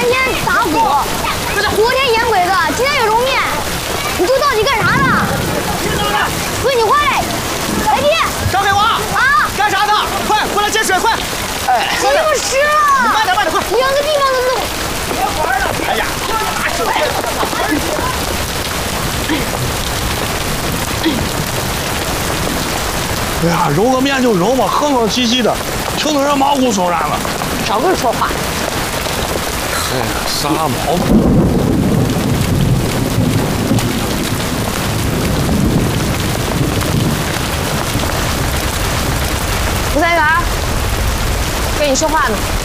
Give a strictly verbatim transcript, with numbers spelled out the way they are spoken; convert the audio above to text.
天打鼓，昨天演鬼子，今天有揉面，你都到底干啥呢？喂，你快来！来弟， 张黑娃啊，干啥呢？快过来接水，快！哎， 这么湿了！ 你慢点，慢点，快！ 两个地方都弄。 别玩了！哎呀，拿水！ 哎呀，揉个面就揉吧，和和气气的，听得人毛骨悚然了。 少跟说话。 哎，啥毛病？ 服务员，跟你说话呢。